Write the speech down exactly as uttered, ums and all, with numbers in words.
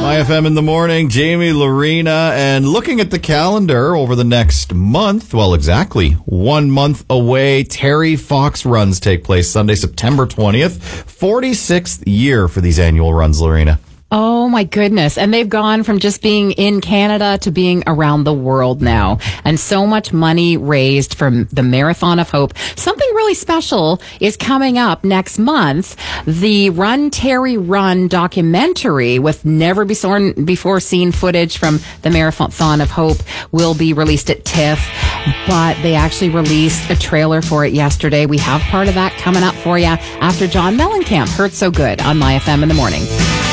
My F M in the morning, Jamie Lorena, and looking at the calendar over the next month, well, exactly one month away, Terry Fox runs take place Sunday, September twentieth, forty-sixth year for these annual runs, Lorena. Oh, my goodness. And they've gone from just being in Canada to being around the world now. And so much money raised from the Marathon of Hope. Something really special is coming up next month. The Run Terry Run documentary with never before seen footage from the Marathon of Hope will be released at TIFF. But they actually released a trailer for it yesterday. We have part of that coming up for you after John Mellencamp. Heard So Good on My F M in the morning.